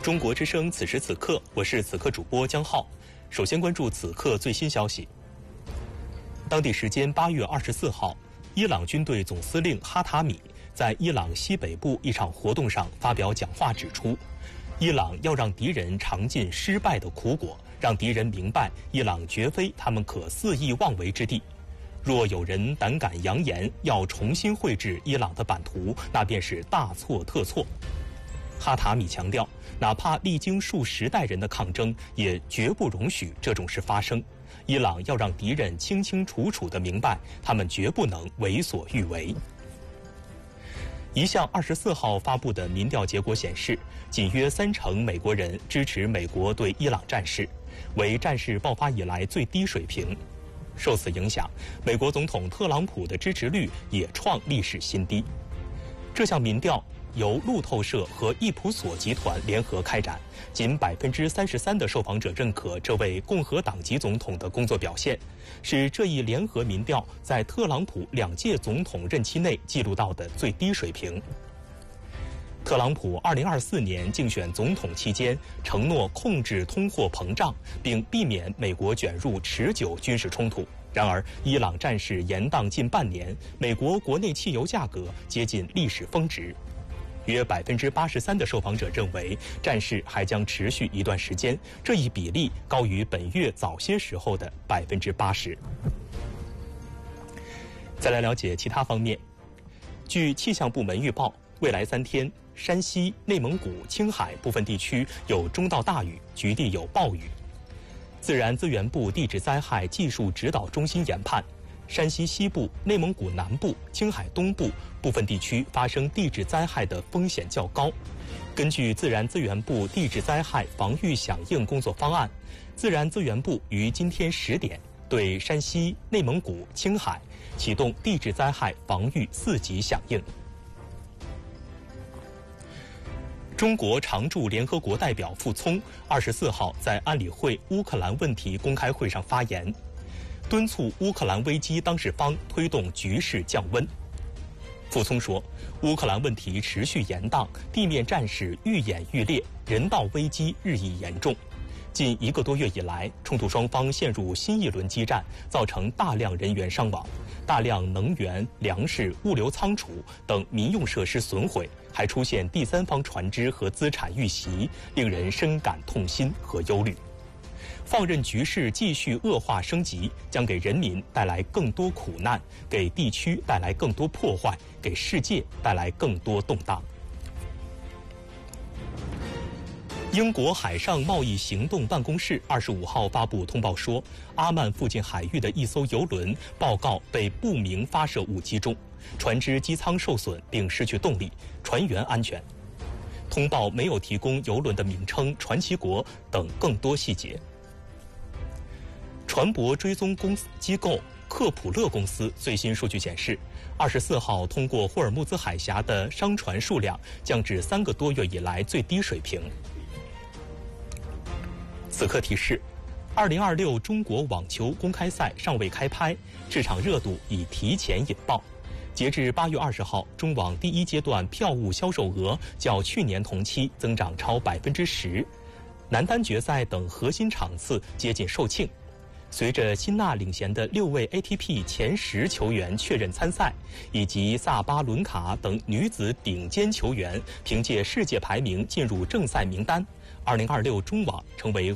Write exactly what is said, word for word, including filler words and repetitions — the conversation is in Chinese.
中国之声，此时此刻，我是此刻主播江浩。首先关注此刻最新消息。当地时间八月二十四号，伊朗军队总司令哈塔米在伊朗西北部一场活动上发表讲话，指出，伊朗要让敌人尝尽失败的苦果，让敌人明白伊朗绝非他们可肆意妄为之地。若有人胆敢扬言要重新绘制伊朗的版图，那便是大错特错。哈塔米强调，哪怕历经数十代人的抗争，也绝不容许这种事发生。伊朗要让敌人清清楚楚地明白，他们绝不能为所欲为。一项二十四号发布的民调结果显示，仅约三成美国人支持美国对伊朗战事，为战事爆发以来最低水平。受此影响，美国总统特朗普的支持率也创历史新低。这项民调由路透社和易普索集团联合开展，仅百分之三十三的受访者认可这位共和党籍总统的工作表现，是这一联合民调在特朗普两届总统任期内记录到的最低水平。特朗普二零二四年竞选总统期间承诺控制通货膨胀，并避免美国卷入持久军事冲突。然而，伊朗战事延宕近半年，美国国内汽油价格接近历史峰值。约百分之八十三的受访者认为战事还将持续一段时间，这一比例高于本月早些时候的百分之八十。再来了解其他方面，据气象部门预报，未来三天，山西、内蒙古、青海部分地区有中到大雨，局地有暴雨。自然资源部地质灾害技术指导中心研判，山西西部、内蒙古南部、青海东部部分地区发生地质灾害的风险较高。根据自然资源部地质灾害防御响应工作方案，自然资源部于今天十点对山西、内蒙古、青海启动地质灾害防御四级响应。中国常驻联合国代表傅聪二十四号在安理会乌克兰问题公开会上发言，敦促乌克兰危机当事方推动局势降温。傅聪说，乌克兰问题持续延宕，地面战事愈演愈烈，人道危机日益严重。近一个多月以来，冲突双方陷入新一轮激战，造成大量人员伤亡，大量能源、粮食、物流仓储等民用设施损毁，还出现第三方船只和资产遇袭，令人深感痛心和忧虑。放任局势继续恶化升级，将给人民带来更多苦难，给地区带来更多破坏，给世界带来更多动荡。英国海上贸易行动办公室二十五号发布通报说，阿曼附近海域的一艘油轮报告被不明发射物击中，船只机舱受损并失去动力，船员安全。通报没有提供油轮的名称、传奇国等更多细节。船舶追踪公司机构克普勒公司最新数据显示，二十四号通过霍尔木兹海峡的商船数量降至三个多月以来最低水平。此刻提示，二零二六中国网球公开赛尚未开拍，市场热度已提前引爆。截至八月二十号，中网第一阶段票务销售额较去年同期增长超百分之十，男单决赛等核心场次接近售罄。随着辛纳领衔的六位 A T P 前十球员确认参赛，以及萨巴伦卡等女子顶尖球员凭借世界排名进入正赛名单，二零二六中网成为